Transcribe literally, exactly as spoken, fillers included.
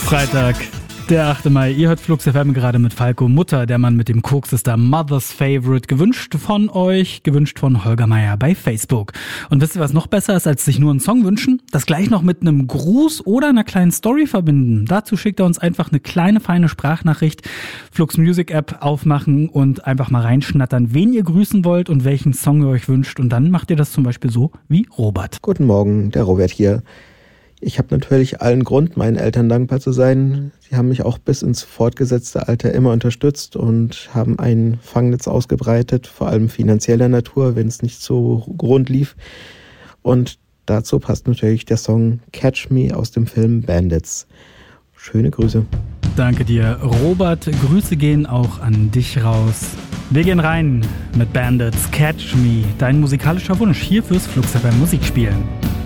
Freitag, der achte Mai. Ihr hört Flux F M gerade mit Falco. Mutter, der Mann mit dem Koks, ist da Mother's Favorite. Gewünscht von euch, gewünscht von Holger Meier bei Facebook. Und wisst ihr, was noch besser ist, als sich nur einen Song wünschen? Das gleich noch mit einem Gruß oder einer kleinen Story verbinden. Dazu schickt er uns einfach eine kleine, feine Sprachnachricht. Flux Music App aufmachen und einfach mal reinschnattern, wen ihr grüßen wollt und welchen Song ihr euch wünscht. Und dann macht ihr das zum Beispiel so wie Robert. Guten Morgen, der Robert hier. Ich habe natürlich allen Grund, meinen Eltern dankbar zu sein. Sie haben mich auch bis ins fortgesetzte Alter immer unterstützt und haben ein Fangnetz ausgebreitet, vor allem finanzieller Natur, wenn es nicht so rund lief. Und dazu passt natürlich der Song Catch Me aus dem Film Bandits. Schöne Grüße. Danke dir, Robert. Grüße gehen auch an dich raus. Wir gehen rein mit Bandits, Catch Me. Dein musikalischer Wunsch hier fürs Flux F M Musikspielen.